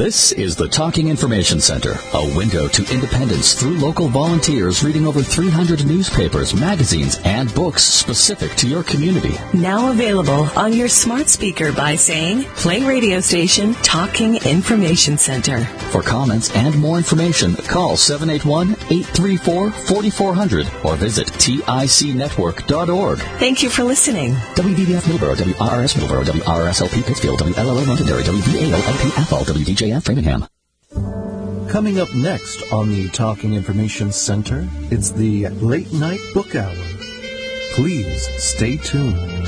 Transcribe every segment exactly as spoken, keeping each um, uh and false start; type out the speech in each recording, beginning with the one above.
This is the Talking Information Center, a window to independence through local volunteers reading over three hundred newspapers, magazines, and books specific to your community. Now available on your smart speaker by saying, play radio station Talking Information Center. For comments and more information, call seven eight one, eight three four, four four zero zero or visit tic network dot org. Thank you for listening. W D B F Middleborough, W R R S Middleborough, W R R S L P Pittsfield, W L L O Londonderry, W V A O L P Athol, W D J F Framingham. Coming up next on the Talking Information Center, it's the Late Night Book Hour. Please stay tuned.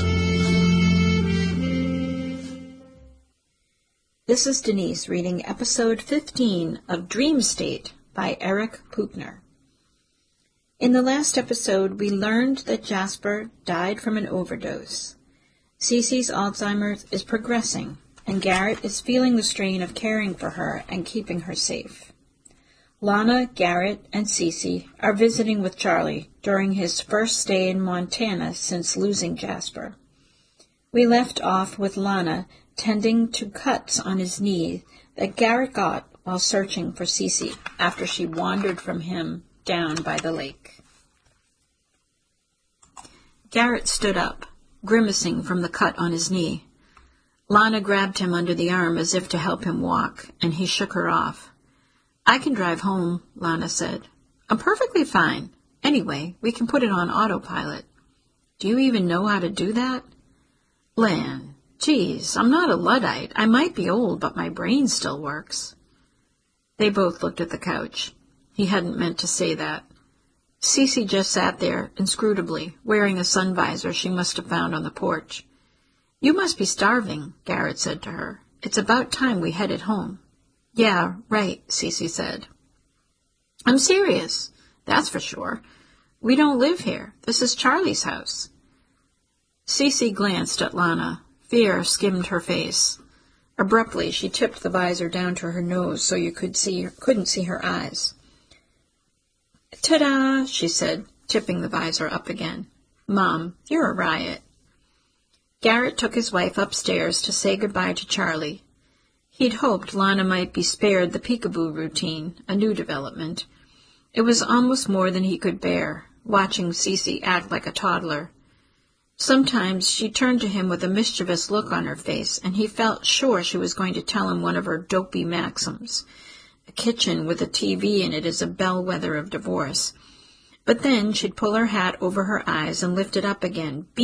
This is Denise reading episode fifteen of Dream State by Eric Pupner. In the last episode, we learned that Jasper died from an overdose. Cece's Alzheimer's is progressing, and Garrett is feeling the strain of caring for her and keeping her safe. Lana, Garrett, and Cece are visiting with Charlie during his first stay in Montana since losing Jasper. We left off with Lana tending to cuts on his knee that Garrett got while searching for Cece after she wandered from him down by the lake. Garrett stood up, grimacing from the cut on his knee. Lana grabbed him under the arm as if to help him walk, and he shook her off. "I can drive home," Lana said. "I'm perfectly fine. Anyway, we can put it on autopilot." "Do you even know how to do that?" "Lan, geez, I'm not a Luddite. I might be old, but my brain still works." They both looked at the couch. He hadn't meant to say that. Cece just sat there, inscrutably, wearing a sun visor she must have found on the porch. "You must be starving," Garrett said to her. "It's about time we headed home." "Yeah, right," Cece said. "I'm serious, that's for sure. We don't live here. This is Charlie's house." Cece glanced at Lana. Fear skimmed her face. Abruptly, she tipped the visor down to her nose so you could see, couldn't see her eyes. "Ta-da," she said, tipping the visor up again. "Mom, you're a riot." Garrett took his wife upstairs to say goodbye to Charlie. He'd hoped Lana might be spared the peekaboo routine, a new development. It was almost more than he could bear, watching Cece act like a toddler. Sometimes she turned to him with a mischievous look on her face, and he felt sure she was going to tell him one of her dopey maxims. A kitchen with a T V in it is a bellwether of divorce. But then she'd pull her hat over her eyes and lift it up again,